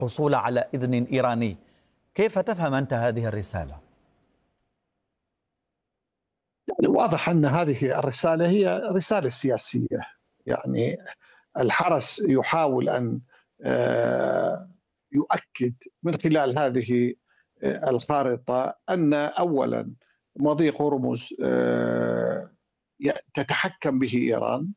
الحصول على إذن إيراني. كيف تفهم أنت هذه الرسالة؟ يعني واضح أن هذه الرسالة هي رسالة سياسية. يعني الحرس يحاول أن يؤكد من خلال هذه الخارطة أن أولا مضيق هرمز تتحكم به إيران،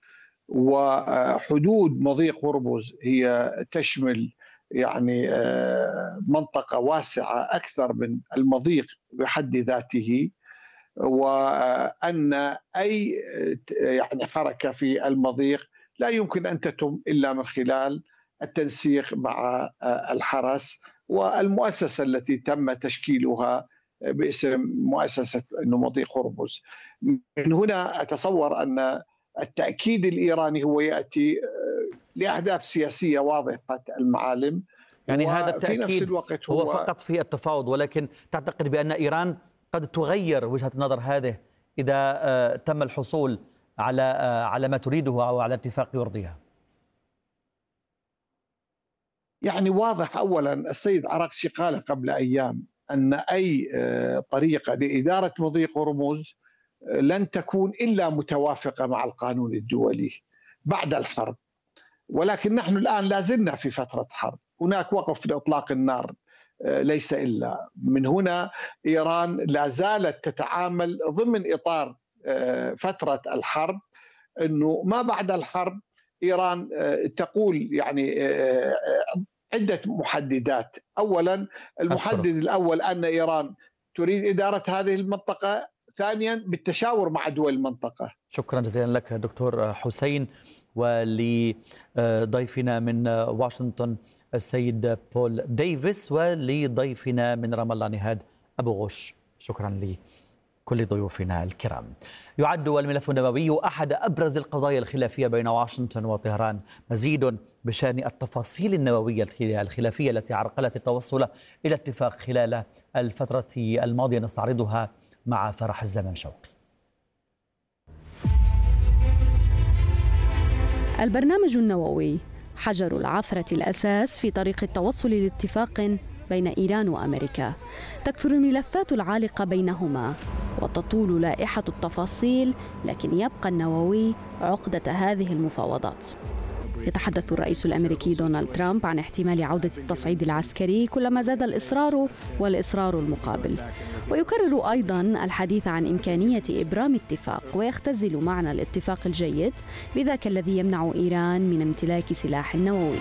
وحدود مضيق هرمز هي تشمل يعني منطقة واسعة أكثر من المضيق بحد ذاته، وأن أي يعني حركة في المضيق لا يمكن أن تتم إلا من خلال التنسيق مع الحرس والمؤسسة التي تم تشكيلها باسم مؤسسة مضيق هرمز. من هنا أتصور أن التأكيد الإيراني هو يأتي لأهداف سياسية واضحة المعالم، يعني هذا التأكيد هو فقط في التفاوض، ولكن تعتقد بأن إيران قد تغير وجهة النظر هذه إذا تم الحصول على ما تريده أو على اتفاق يرضيها؟ يعني واضح أولا السيد عراقشي قال قبل أيام أن أي طريقة لإدارة مضيق هرمز لن تكون إلا متوافقة مع القانون الدولي بعد الحرب، ولكن نحن الآن لازلنا في فترة حرب، هناك وقف لإطلاق النار ليس إلا. من هنا إيران لا زالت تتعامل ضمن إطار فترة الحرب، أنه ما بعد الحرب إيران تقول يعني عدة محددات. أولا المحدد الأول أن إيران تريد إدارة هذه المنطقة، ثانيا بالتشاور مع دول المنطقة. شكرا جزيلا لك دكتور حسين، ولضيفنا من واشنطن السيد بول ديفيس، ولضيفنا من رام الله نهاد أبو غش. شكرا لكل ضيوفنا الكرام. يعد الملف النووي أحد أبرز القضايا الخلافية بين واشنطن وطهران. مزيد بشأن التفاصيل النووية الخلافية التي عرقلت التوصل إلى اتفاق خلال الفترة الماضية نستعرضها مع فرح الزمن شوقي. البرنامج النووي حجر العثرة الأساس في طريق التوصل لاتفاق بين إيران وأمريكا. تكثر الملفات العالقة بينهما وتطول لائحة التفاصيل، لكن يبقى النووي عقدة هذه المفاوضات. يتحدث الرئيس الأمريكي دونالد ترامب عن احتمال عودة التصعيد العسكري كلما زاد الإصرار والإصرار المقابل، ويكرر أيضا الحديث عن إمكانية إبرام اتفاق، ويختزل معنى الاتفاق الجيد بذاك الذي يمنع إيران من امتلاك سلاح نووي.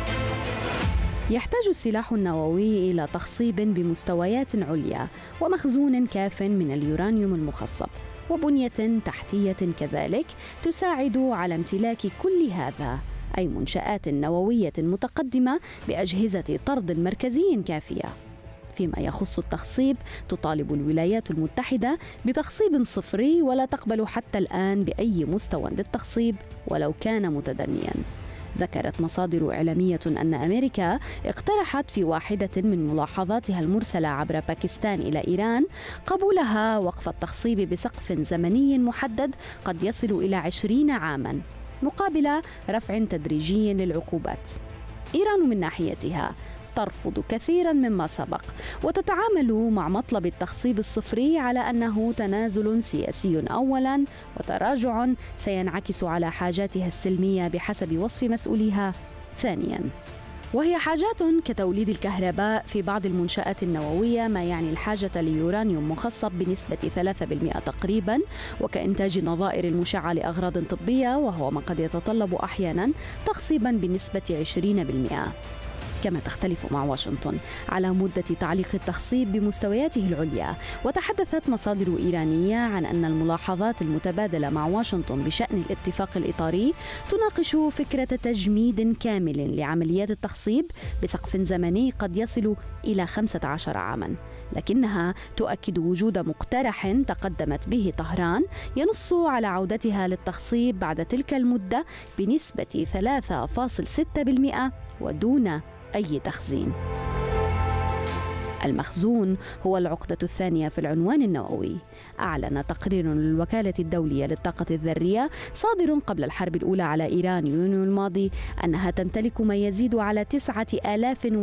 يحتاج السلاح النووي إلى تخصيب بمستويات عليا ومخزون كاف من اليورانيوم المخصب وبنية تحتية كذلك تساعد على امتلاك كل هذا، أي منشآت نووية متقدمة بأجهزة طرد مركزي كافية. فيما يخص التخصيب، تطالب الولايات المتحدة بتخصيب صفري، ولا تقبل حتى الآن بأي مستوى للتخصيب ولو كان متدنياً. ذكرت مصادر إعلامية أن أمريكا اقترحت في واحدة من ملاحظاتها المرسلة عبر باكستان إلى إيران قبولها وقف التخصيب بسقف زمني محدد قد يصل إلى 20 عاماً مقابل رفع تدريجي للعقوبات. إيران من ناحيتها ترفض كثيرا مما سبق، وتتعامل مع مطلب التخصيب الصفري على أنه تنازل سياسي أولا، وتراجع سينعكس على حاجاتها السلمية بحسب وصف مسؤوليها ثانيا، وهي حاجات كتوليد الكهرباء في بعض المنشآت النووية، ما يعني الحاجة ليورانيوم مخصب بنسبة 3% تقريبا، وكإنتاج نظائر المشعة لأغراض طبية، وهو ما قد يتطلب أحيانا تخصيبا بنسبة 20%. كما تختلف مع واشنطن على مدة تعليق التخصيب بمستوياته العليا. وتحدثت مصادر إيرانية عن أن الملاحظات المتبادلة مع واشنطن بشأن الاتفاق الإطاري تناقش فكرة تجميد كامل لعمليات التخصيب بسقف زمني قد يصل إلى 15 عاما، لكنها تؤكد وجود مقترح تقدمت به طهران ينص على عودتها للتخصيب بعد تلك المدة بنسبة 3.6% ودون أي تخزين. المخزون هو العقدة الثانية في العنوان النووي. أعلن تقرير للوكالة الدولية للطاقة الذرية صادر قبل الحرب الأولى على إيران يونيو الماضي أنها تمتلك ما يزيد على 9000